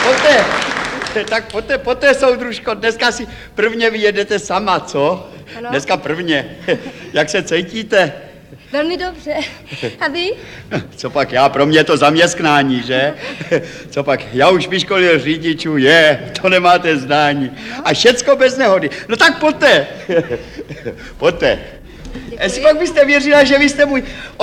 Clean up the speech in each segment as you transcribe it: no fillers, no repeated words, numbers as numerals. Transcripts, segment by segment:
Poté, soudružko, dneska si prvně vyjedete sama, co? Ano. Dneska prvně. Jak se cítíte? Velmi dobře. A vy? Co pak já, pro mě to zaměstnání, že? Co pak, já už vyškolil řidičů, to nemáte zdání. A všecko bez nehody. No tak poté. Poté. Jestli pak byste věřila, že vy jste můj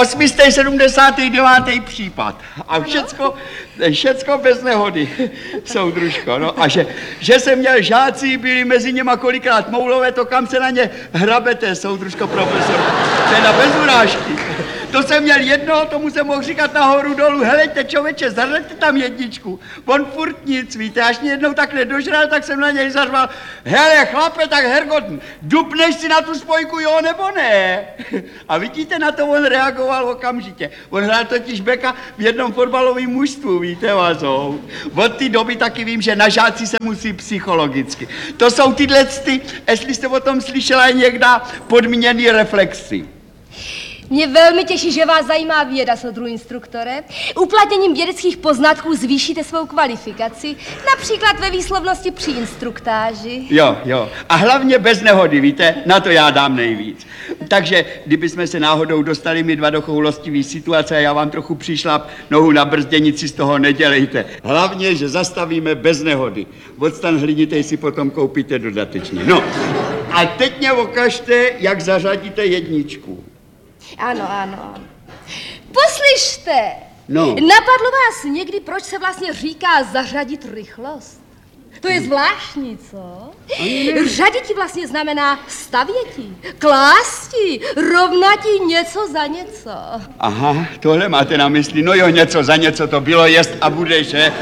879. případ. A všecko bez nehody, soudružko. No a že jsem měl žáci, byli mezi něma kolikrát moulové, to kam se na ně hrabete, soudružko profesor. To je na bez urážky. To jsem měl jednoho, tomu jsem mohl říkat nahoru dolů, helejte člověče, zařaďte tam jedničku. On furt nic, víte, až mě jednou takhle dožral, tak jsem na něj zařval, hele chlape, tak Hergot, dupneš si na tu spojku, jo nebo ne? A vidíte, na to on reagoval okamžitě. On hrál totiž beka v jednom fotbalovém mužstvu, víte, Vazou. Od té doby taky vím, že na žáci se musí psychologicky. To jsou tyhle, jestli jste o tom slyšela někdy, podmíněný reflexy. Mě velmi těší, že vás zajímá věda, soudru instruktore. Uplatněním vědeckých poznatků zvýšíte svou kvalifikaci, například ve výslovnosti při instruktáži. Jo. A hlavně bez nehody, víte, na to já dám nejvíc. Takže, kdybychom se náhodou dostali my dva do choulostivý situace a já vám trochu přišlap nohu na brzděnici, z toho nedělejte. Hlavně, že zastavíme bez nehody. Odstan hlinitej si potom koupíte dodatečně. No, a teď mě ukažte, jak zařadíte jedničku. Ano. Poslyšte! No. Napadlo vás někdy, proč se vlastně říká zařadit rychlost? To je zvláštní, co? Řaditi vlastně znamená stavěti, klásti, rovnati něco za něco. Aha, tohle máte na mysli. No jo, něco za něco to bylo, jest a bude, že?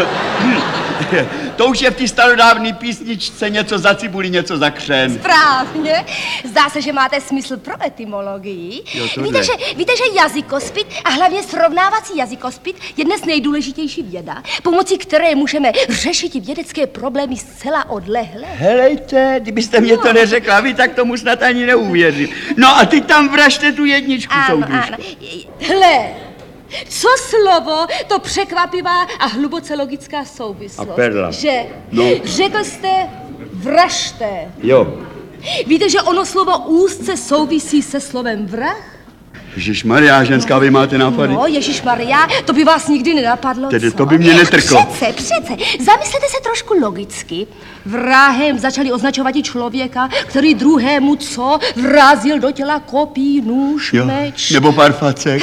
To už je v té starodávné písničce něco za cibuli, něco za křen. Správně. Zdá se, že máte smysl pro etymologii. Jo, víte, že jazykospit a hlavně srovnávací jazykospit je dnes nejdůležitější věda, pomocí které můžeme řešit vědecké problémy zcela odlehle. Helejte, kdybyste mě to neřekla vy, tak tomu snad ani neuvěřím. No a ty tam vražte tu jedničku, soudružko. Hle, co slovo, to překvapivá a hluboce logická souvislost. A perla. Že? No. Řekl jste vražte. Jo. Víte, že ono slovo úzce souvisí se slovem vrah? Ježišmarja, ženská, vy máte nápady? No, ježišmarja, to by vás nikdy nenapadlo, Tedy co? to by mě netrklo. Přece, zamyslete se trošku logicky. Vrahem začali označovat i člověka, který druhému co? Vrazil do těla kopí, nůž, meč. Nebo pár facek.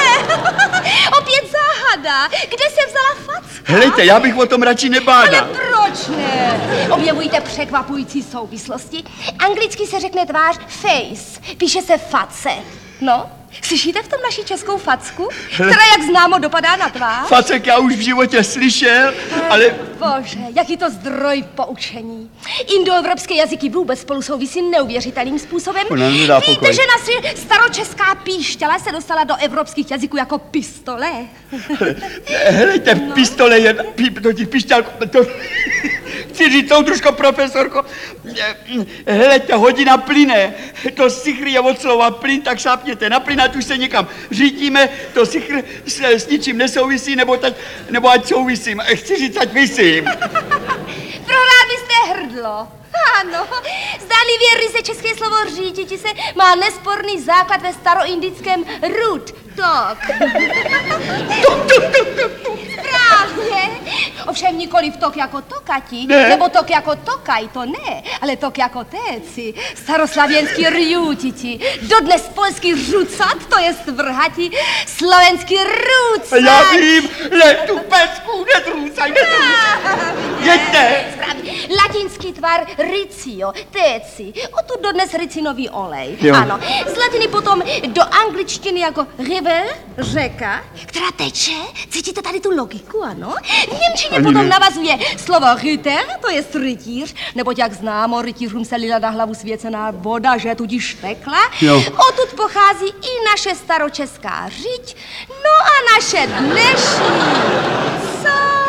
Opět záhada. Kde se vzala facka? Helejte, já bych o tom radši nebádal. Ale proč ne? Objevujete překvapující souvislosti. Anglicky se řekne tvář face, píše se face. No, slyšíte v tom naši českou facku, která, jak známo, dopadá na tvář? Facek já už v životě slyšel, ale... Bože, jaký to zdroj poučení. Indoevropské jazyky vůbec spolu souvisí neuvěřitelným způsobem. Víte, že naše staročeská píšťala se dostala do evropských jazyků jako pistole? Helejte, pistole je... do těch píšťal... Chci říct, soudružko, profesorko, helejte, hodina plyne, to sichr je od slova plyn, tak šápněte na plyn, ať už se někam řítíme, to sichr s ničím nesouvisí, nebo ať souvisím, chci říct, ať visím. Prohrál byste hrdlo. Ano, zdánlivě ryze české slovo říditi se má nesporný základ ve staroindickém root, tok. Správně. Ovšem nikoli v tok jako tokati, nebo tok jako tokaj, to ne, ale tok jako téci, staroslavěnský rjutiti, dodnes polský rucat, to je vrhati, slovenský rucat. Já vím, tu pecku, netrůcaj. Jeďte. Správně. Latinský tvar ricio, téci, odtud dodnes ricinový olej. Jo. Ano, z latiny potom do angličtiny jako river, řeka, která teče. Cítíte tady tu logiku, ano? V němčině Ani potom ne. navazuje slovo ryter, to je rytíř, neboť jak známo, rytířům se lila na hlavu svěcená voda, že tudíž tekla. Jo. Odtud pochází i naše staročeská řiď, no a naše dnešní. Co?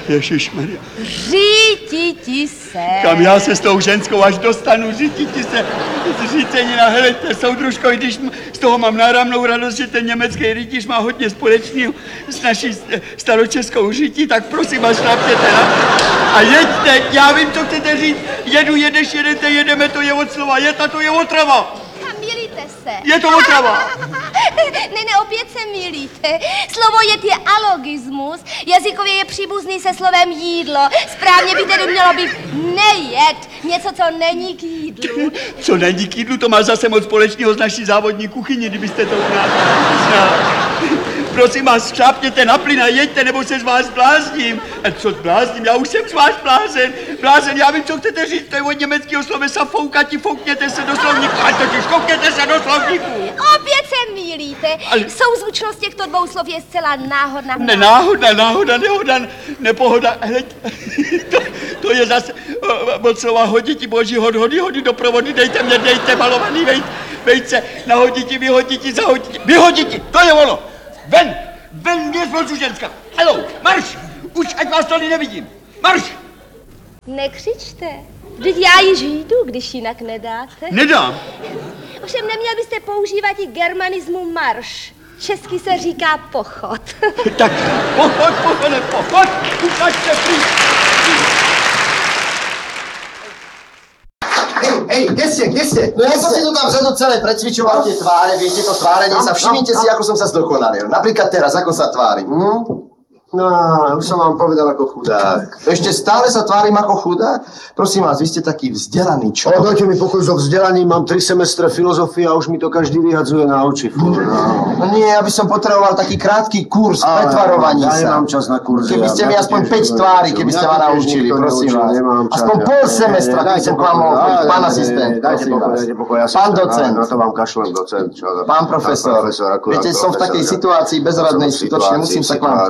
Ježišmarja. Říti se. Kam já se s tou ženskou až dostanu, říti se. Řícenina, helejte, soudružko, i když z toho mám náramnou radost, že ten německý rytíř má hodně společného s naší staročeskou řití, tak prosím vás, šlapněte na. A jeďte, já vím, co chcete říct. Jedeš, jedete, jedeme, to je od slova, jeta, to je otrava. Milíte se. Je to otrava. Ne, opět se milíte. Slovo jet je alogismus, jazykově je příbuzný se slovem jídlo. Správně by tedy mělo být nejet, něco, co není k jídlu. Co není k jídlu, to má zase moc společného s naší závodní kuchyní, kdybyste to znal. Prosím vás, šlápněte na plyn a jeďte, nebo se z vás blázním. A co zblázním? Já už jsem z vás blázen. Blázen, já vím, co chcete říct, to je od německého slovesa foukati, foukněte se do slovníku. A totiž foukněte se do slovníku. Opět se mýlíte. Ale... Souzvučnost těchto dvou slov je zcela náhodná. Náhoda, nepohoda. Hleď, to je zase od slova hoditi, boží hody do provody, dejte malovaný vejce, nahoditi, vyhoditi, zahoditi, vyhoditi, to je ono. Ven mě z ženská. Hello, marš, už ať vás tady nevidím, marš. Nekřičte, vždyť já již jdu, když jinak nedáte. Nedám. Ovšem neměl byste používat i germanismu marš. Česky se říká pochod. Tak pochod, ukažte pryč. Hej, kde ste? No ja som si tu tam vzadu celé precvičoval tie tváre, viete to tvárenie sa, všimnite si, ako som sa zdokonalil. Napríklad teraz, ako sa tvárim. No, už som vám povedal ako chudák. Ešte stále sa tvárim ako chudák? Prosím vás, vy ste taký vzdelaný človek. Dajte mi pokoj so vzdelaním, mám 3 semestre filozofie a už mi to každý vyhadzuje na oči. No nie, ja by som potreboval taký krátky kurz pretvarovaní sa. Ja nemám čas na kurzy. Keby ste mi aspoň 5 tvári, keby ste ma naučili, prosím vás. Aspoň pol semestra, keby som k vám mohol chodiť. Pán asistent, prosím vás. Pán docent. Na to vám kašlem, docent. Pán profesor. Viete, som v takej situácii bezradnej, skutočne musím sa k vám...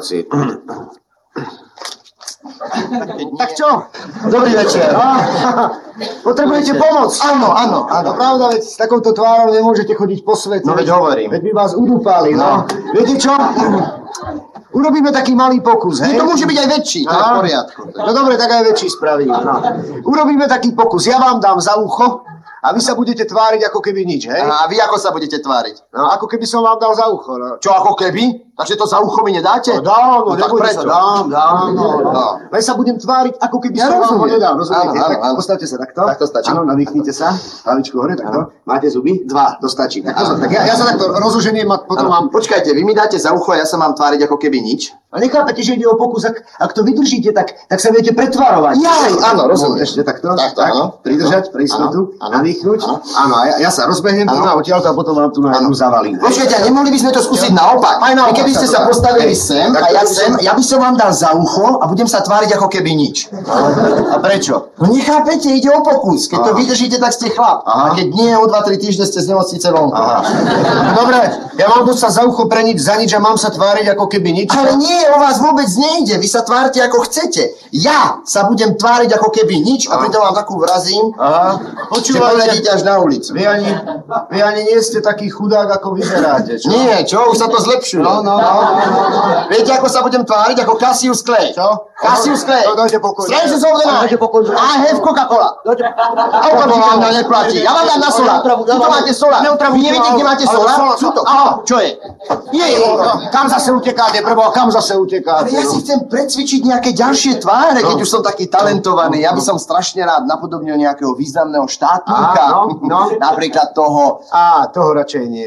Tak čo? Dobrý večer. Potrebujete pomoc? Áno. Pravda, veď s takouto tvárou nemôžete chodiť po svete. No veď hovorím. Veď by vás udúpali, no. Viete čo? Urobíme taký malý pokus, hej? To môže byť aj väčší, to je v poriadku. No dobre, tak aj väčší spravím. No. Urobíme taký pokus. Ja vám dám za ucho a vy sa budete tváriť ako keby nič, hej? A vy ako sa budete tváriť? No, ako keby som vám dal za ucho, no. Čo, ako keby? Takže to za ucho mi nedáte? No dám, tak prečo? Dám, no. Len sa budem tváriť, ako keby som vám ho nedal, rozumiete? Áno. Postavte sa takto. Tak to stačí. Áno, nadýchnite sa. Hlavičku hore, takto. Máte zuby? 2, to stačí. Tak pozor, tak ja sa takto rozoženiem a potom vám... Počkajte, vy mi dáte za ucho a ja sa mám tváriť ako keby nič? A nechápete, že ide o pokus, ak to vydržíte, tak sa viete pretvarovať. Áno, rozumiem. Ešte takto. Takto, áno. Pridržať, pre istotu, nadýchnuť. Áno, a ja sa rozbehnem tu na odtiaľto a potom vám tu na jednu zavalím. Počkajte, nemohli by sme to skúsiť naopak? Aj naopak. Keby ste sa postavili sem a ja sem, ja by som vám dal za ucho a budem sa tváriť ako keby nič. A prečo? No nechápete, ide o pokus. Keď to vydržíte, tak ste chlap. A keď nie, o 2-3 týždne ste z nemocnice vonku. Dobre, ja mám tu sa za ucho pre nič, za nič a mám sa tváriť ako keby nič. Ale nie, o vás vôbec nejde. Vy sa tvárte ako chcete. Ja sa budem tváriť ako keby nič a pritom vám takú vrazím. Počúvajte, idete až na ulicu. Vy ani nie ste taký chudák, ako vyzeráte, čo? Nie, čo? Už sa to zlepšuje. No. Viete, ako sa budem tváriť? Ako Cassius Clay. Čo? Cassius Clay. No, dajte pokoj. Strangers of the night. I have Coca-Cola. A okamžite vám neplatí. Ja vám dám na solár. Tuto máte solár. Vy neviete, kde máte solár? Tuto. Aha, čo je? Kam zase utekáte, preboha, kam zase utekáte? Ja si chcem precvičiť nejaké ďalšie tváre, keď už som taký talentovaný. Ja by som strašne rád napodobnil nejakého významného štátnika. No. Napríklad toho... Toho radšej nie.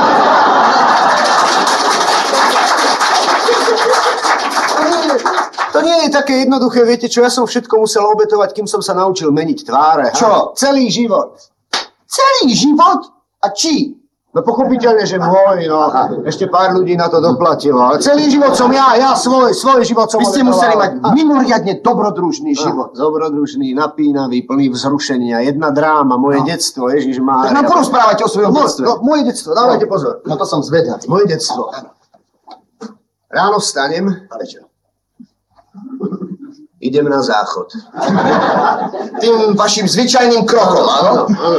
To nie je také jednoduché, viete čo, ja som všetko musel obetovať, kým som sa naučil meniť tváre. Čo? Celý život. Celý život? A či? No pochopiteľne, že môj, no. Ešte pár ľudí na to doplatilo. Ale celý život som ja svoj život som Vy ste museli mať mimoriadne dobrodružný život. Dobrodružný, napínavý, plný vzrušenia. Jedna dráma, moje detstvo, Ježišmária. Tak nám porozprávajte o svojom detstve. Moje detstvo, dávajte pozor. No to som zvedavý. Moje detstvo. Ráno vstanem. A večer. Idem na záchod. Tým vašim zvyčajným krokom, áno? Áno.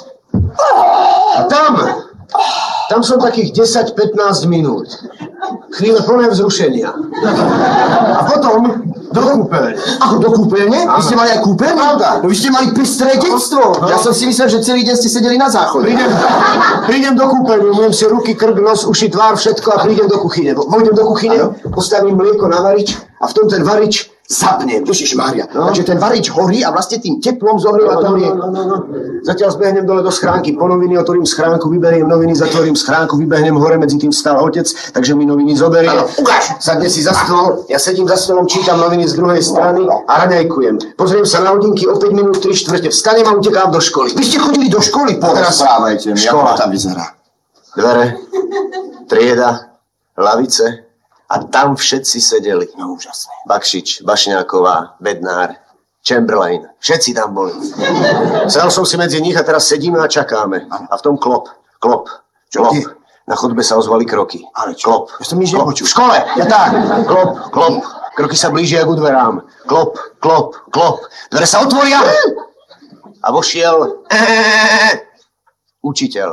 A tam som takých 10-15 minút. chvíle plné vzrušenia. A potom do kúpeľne. Ako do kúpeľne? Vy ste mali aj kúpeľne? No vy ste mali pestré detstvo. Ja som si myslel, že celý deň ste sedeli na záchode. Prídem do kúpeľne, umiem si ruky, krk, nos, uši, tvár, všetko a prídem do kuchyne. Vojdem do kuchyne, postavím mlieko na varič a v tom ten varič zapnem. Ježišmária. Takže ten varič horí a vlastne tým teplom zohrieva to mlieko. Zatiaľ zbehnem dole do schránky, po noviny otvorím schránku, vyberiem noviny, zatvorím schránku, vybehnem hore, medzi tým stál otec, takže mi noviny zoberie. Ukáž! Sadne si za stôl, ja sedím za stolom, čítam noviny z druhej strany a raňajkujem. Pozriem sa na hodinky, o 5 minút 3/4, vstanem a utekám do školy. Vy ste chodili do školy? Porozprávajte mi, ako tam vyzerá. Dvere, trieda, lavice a tam všetci sedeli. No úžasné. Bakšič, Bašňáková, Bednár, Chamberlain, všetci tam boli. Sedel som si medzi nich a teraz sedíme a čakáme. A v tom klop. Čo ty? Na chodbe sa ozvali kroky. Ale čo? Klop. Ja som nič nepočul. V škole, ja tak. Klop. Kroky sa blížia k dverám. Klop. Dvere sa otvoria. A vošiel učiteľ.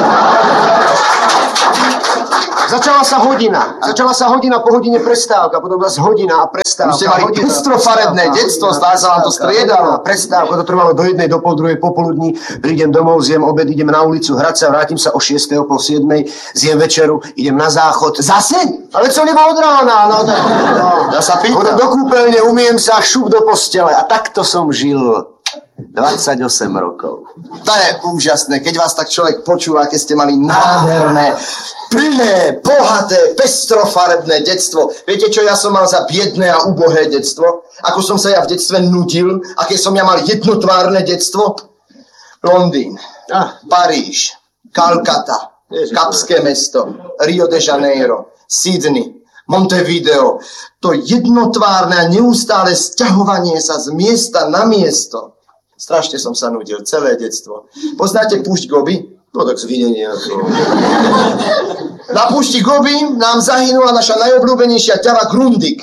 Začala sa hodina, po hodine prestávka, potom zase hodina a prestávka. Už ste mali pestrofarebné detstvo, zdá sa vám to striedalo. Prestávka, to trvalo do 1, do pol 2 popoludní, prídem domov, zjem obed, idem na ulicu hrať sa, vrátim sa o 6, o pol 7, zjem večeru, idem na záchod. Zase? Ale co nebo od rána? Ja sa pýtam. Chodím do kúpeľne, umiem sa, šup do postele a takto som žil 28 rokov. To je úžasné, keď vás tak človek počúva, keď ste mali nádherné, plné, bohaté, pestrofarebné detstvo. Viete, čo ja som mal za biedné a ubohé detstvo? Ako som sa ja v detstve nudil? Aké som ja mal jednotvárne detstvo? Londýn, Paríž, Kalkata, Kapské mesto, Rio de Janeiro, Sydney, Montevideo. To jednotvárne a neustále sťahovanie sa z miesta na miesto. Strašne som sa nudil, celé detstvo. Poznáte púšť Gobi? No tak zvinenie ako... Na púšti Gobi nám zahynula naša najobľúbenejšia ťava Grundig.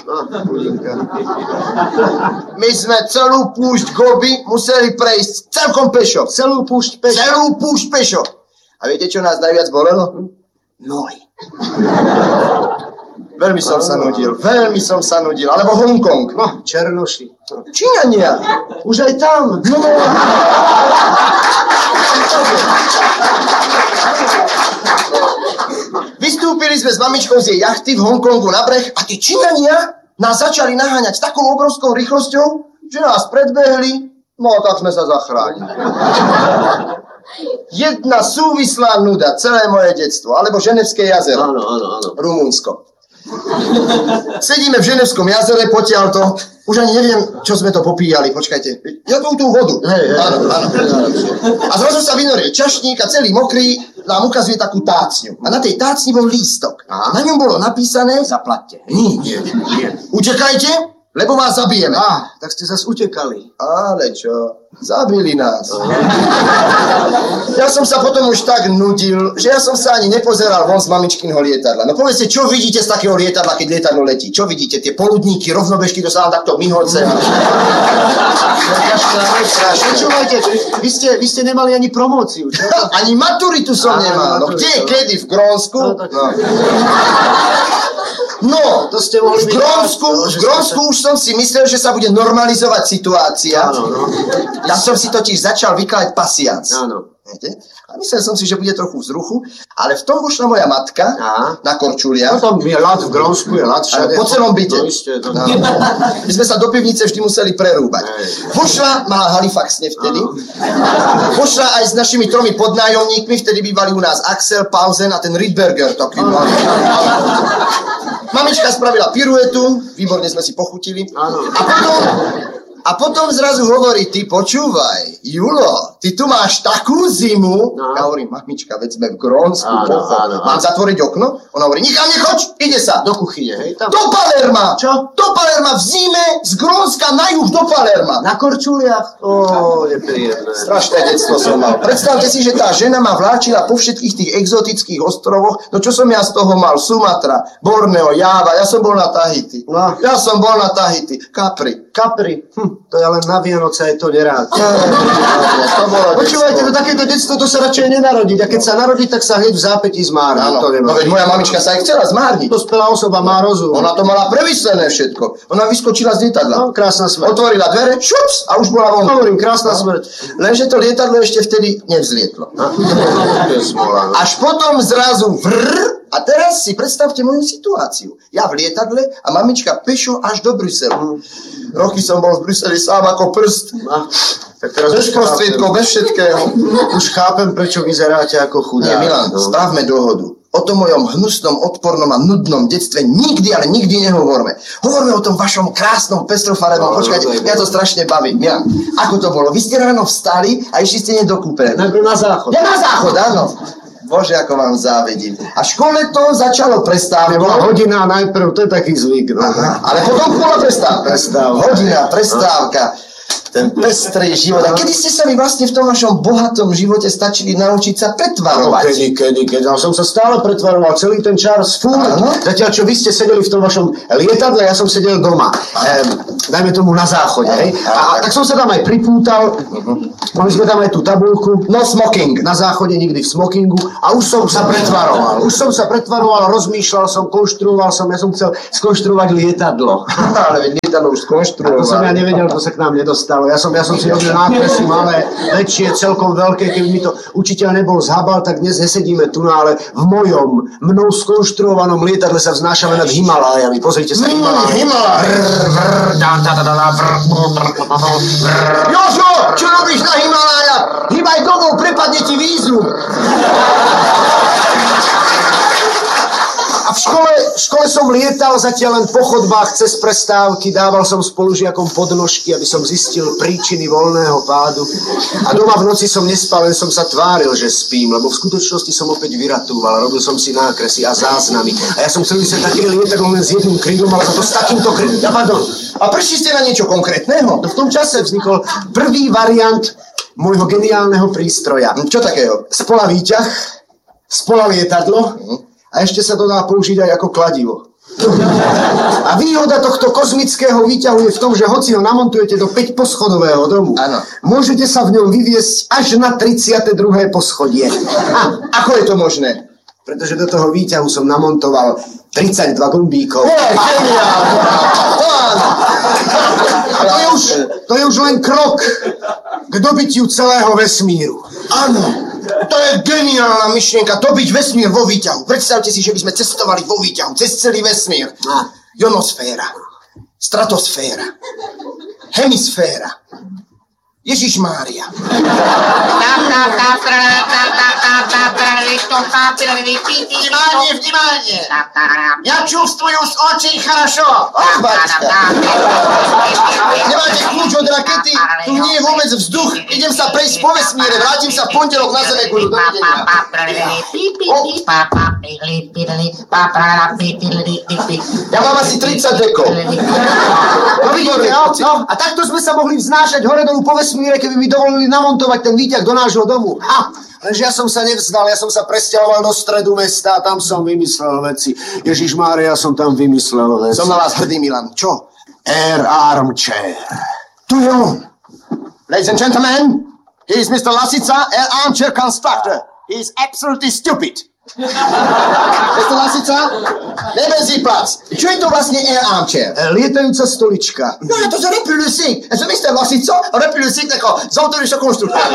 My sme celú púšť Gobi museli prejsť celkom pešo. Celú púšť pešo. A viete, čo nás najviac bolelo? Nohy. Veľmi som sa nudil. Alebo Hongkong. No, Černoši. Číňania. Už aj tam. No. Vystúpili sme s mamičkou z jej jachty v Hongkongu na breh a tí Číňania nás začali naháňať s takou obrovskou rýchlosťou, že nás predbehli, no a tak sme sa zachránili. Jedna súvislá nuda, celé moje detstvo, alebo Ženevské jazero. Áno. Rumunsko. Sedíme v Ženevskom jazere, potiaľto. Už ani neviem, čo sme to popíjali. Počkajte. Ja tú vodu. Áno. A zrazu sa vynoril čašník a celý mokrý nám ukazuje takú tácňu. A na tej tácni bol lístok. A na ňom bolo napísané: zaplaťte. Nie. Utekajte, lebo vás zabijeme. Tak ste zase utekali. Ale čo? Zabili nás. Ja som sa potom už tak nudil, že ja som sa ani nepozeral von z mamičkinho lietadla. No povedzte, čo vidíte z takého lietadla, keď lietadlo letí? Čo vidíte? Tie poludníky, rovnobežky, to sa vám takto myhoce. Počúvajte, vy ste nemali ani promóciu, čo? Ani maturitu som nemal. No kde, kedy? V Grónsku? No, to ste mohli v Grónsku už som si myslel, že sa bude normalizovať situácia. Ja som si totiž začal vykladať pasiac. Áno. Viete? A myslel som si, že bude trochu vzruchu, ale v tom vošla moja matka na korčuliach. No tam je ľad v Grónsku, je ľad všade. Po celom byte. My sme sa do pivnice vždy museli prerúbať. Vošla, mala Halifaxne vtedy. Vošla aj s našimi 3 podnájomníkmi, vtedy bývali u nás Axel, Pausen a ten Rydberger. Mamička spravila piruetu, výborne sme si pochutili. A potom zrazu hovorí: ty počúvaj, Julo, ty tu máš takú zimu. Ja hovorím: mamička, veď sme v Grónsku, mám zatvoriť okno? Ona hovorí: nikam nechoď, ide sa. Do kuchyne, hej? Tam. Do Palerma. Čo? Do Palerma v zime, z Grónska na juh do Palerma. Na korčuliach? Nepríjemné. Strašné detstvo som mal. Predstavte si, že tá žena ma vláčila po všetkých tých exotických ostrovoch. No čo som ja z toho mal? Sumatra, Borneo, Jáva, ja som bol na Tahiti. Capri. Kapri. To ja len na Vianoce aj to nerád. To bolo Počúvajte, to takéto detstvo, to sa radšej nenarodiť. A keď sa narodí, tak sa hneď v zápätí zmárni. Áno, To no nemá. veď moja mamička sa aj chcela zmárniť. Dospelá osoba má rozum. Ona to mala premyslené všetko. Ona vyskočila z lietadla. No, krásna smrť. Otvorila dvere, šups, a už bola von. Hovorím, krásna smrť. Lenže to lietadlo ešte vtedy nevzlietlo. To je smola, no. Až potom zrazu a teraz si predstavte moju situáciu. Ja v lietadle a mamička pešo až do Bruselu. Roky som bol v Bruseli sám ako prst. Tak teraz Bez prostriedkov, bez všetkého. Už chápem, prečo vyzeráte ako chudák. Nie, Milan, no. spravme dohodu. O tom mojom hnusnom, odpornom a nudnom detstve nikdy, ale nikdy nehovorme. Hovorme o tom vašom krásnom, pestrofarebnom. Počkajte, mňa to strašne baví. Milan, ako to bolo? Vy ste ráno vstali a išli ste do kúpeľne. Najprv na záchod. Ja na záchod, áno. Bože, ako vám závidím. A v škole to začalo prestávkou. Bola hodina najprv, to je taký zvyk. No. Ale potom bola prestávka. Prestávka. Hodina, prestávka. Ten pestrý život. A kedy ste sa mi vlastne v tom vašom bohatom živote stačili naučiť sa pretvarovať? Kedy. Ja som sa stále pretvaroval celý ten čas. Fúr. Áno. Zatiaľ, čo vy ste sedeli v tom vašom lietadle, ja som sedel doma. Dajme tomu na záchode. Hej? A tak som sa tam aj pripútal. Mali sme tam aj tú tabuľku. No smoking. Na záchode nikdy v smokingu. A už som sa pretvaroval. Rozmýšľal som, konštruoval som. Ja som chcel skonštruovať lietadlo. Ale veď lietadlo už A skonštruoval. to som ja nevedel, to sa k nám nedostalo. Ja som si robil nákresy malé, väčšie, celkom veľké. Keby mi to učiteľ nebol zhabal, tak dnes nesedíme tu, ale v mnou skonštruovanom lietadle sa vznášame nad Himalájami. Pozrite sa, Himalaj. Jožo, čo robíš na Himalája? Hýbaj domov, prepadne ti vízum. A v škole som lietal zatiaľ len po chodbách cez prestávky, dával som spolužiakom podnožky, aby som zistil príčiny voľného pádu. A doma v noci som nespal, len som sa tváril, že spím, lebo v skutočnosti som opäť vyratúval, robil som si nákresy a záznamy. A ja som chcel vysieť také lietadlo len s jedným krídlom, ale za to s takýmto krídlom. Pardon. A prišli ste na niečo konkrétneho? No v tom čase vznikol prvý variant môjho geniálneho prístroja. Čo takého? Spola výťah, spola lietadlo a ešte sa to dá použiť aj ako kladivo. A výhoda tohto kozmického výťahu je v tom, že hoci ho namontujete do 5-poschodového domu, Áno. môžete sa v ňom vyviesť až na 32. poschodie. Ako je to možné? Pretože do toho výťahu som namontoval 32 gumbíkov. A to je už len krok k dobytiu celého vesmíru. Áno, to je geniálna myšlienka, dobiť vesmír vo výťahu. Predstavte si, že by sme cestovali vo výťahu cez celý vesmír. Ionosféra, stratosféra, hemisféra, Ježišmária. Внимание! Я чувствую очень хорошо. Ach, Báčka. Nemáte kľúč od rakety? Tu nie je vôbec vzduch. Idem sa prejsť po vesmíre. Vrátim sa v pondelok na Zemegulu. Ja mám asi 30 dekov. No vidíte, no, a takto sme sa mohli vznášať hore dolu po vesmíre, keby mi dovolili namontovať ten výťah do nášho domu. Lenže ja som sa nevzdal, ja som sa presťahoval do stredu mesta a tam som vymyslel veci. Ježišmária, ja som tam vymyslel veci. Som na vás hrdý, Milan. Čo? Air Armchair. Tu je on. Ladies and gentlemen, he is Mr. Lasica, an armchair constructor. He is absolutely stupid. Mr. Lasica, nebenzí plac. Čo je to vlastne air armchair? Lietajúca stolička. No, to je repulsík. Je to Mr. Lasica, repulsík tako z autoryšo konštruktory.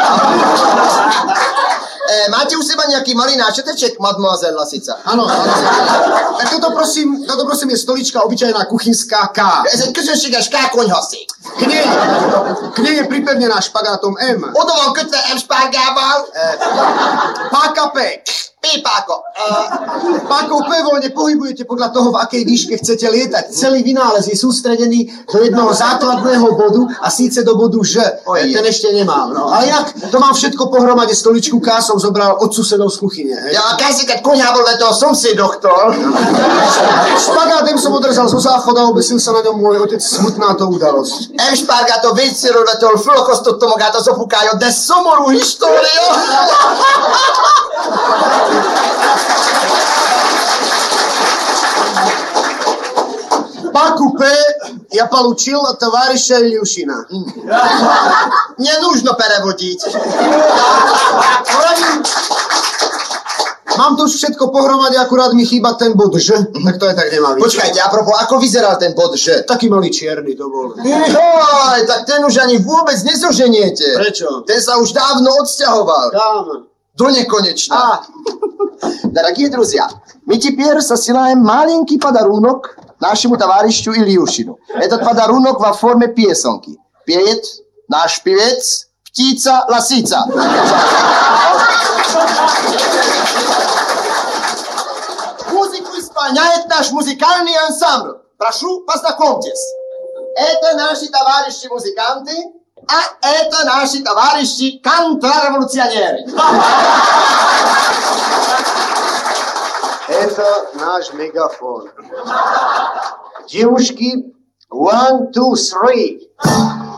Máte u seba nejaký malý náčeteček, mademoiselle Lasica? Áno. Tak toto prosím je stolička obyčajná kuchynská K. Ez egy közönséges K-konyhaszék. K nej je pripevnená špagátom M. Oda van kötve M-spárgával. Páka-pek. Pépáko. Pákou P voľne pohybujete podľa toho, v akej výške chcete lietať. Celý vynález je sústredený do jednoho základného bodu a síce do bodu Ž. Ten ešte nemám. No. Ale inak to mám všetko pohromade. Stoličku K som zobral od susedov z kuchyne. Hej. Ja kezdeket konyhából vett a szomszédoktól. Špagátem som odrezal zo záchoda, obesil sa na ňom môj otec. Smutná to udalosť. M-spárgát a vécéről vettől fölakasztotta magát az apukája, de szomorú história. Páku P Я получил от товарища Ильюшина. Не нужно переводить. Mám tu už všetko pohromade, akurát mi chýba ten bod, že? Tak to je tak nemá byť. Počkajte, apropos, ako vyzeral ten bod, že? Taký malý čierny to bol. Joj, tak ten už ani vôbec nezoženiete. Prečo? Ten sa už dávno odsťahoval. Kam? Do nekonečna. А, Дорогие друзья, мы теперь засылаем маленький подарунок нашему товарищу Ильюшину. Этот подарунок во форме песенки. Пеет наш певец Птица-лосица. Музыку исполняет наш музыкальный ансамбль. Прошу, познакомьтесь. Это наши товарищи-музыканты, а это наши товарищи контрреволюционеры. Это наш мегафон. Девушки, 1, 2, 3.